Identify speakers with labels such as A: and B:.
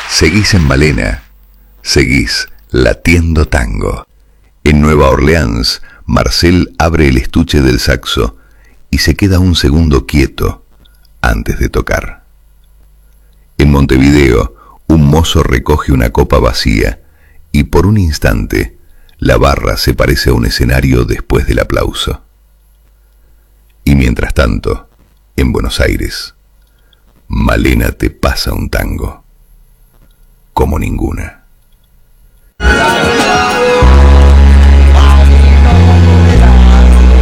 A: Seguís en Malena, seguís latiendo tango. En Nueva Orleans, Marcel abre el estuche del saxo y se queda un segundo quieto antes de tocar. En Montevideo, un mozo recoge una copa vacía y por un instante la barra se parece a un escenario después del aplauso. Y mientras tanto, en Buenos Aires, Malena te pasa un tango como ninguna.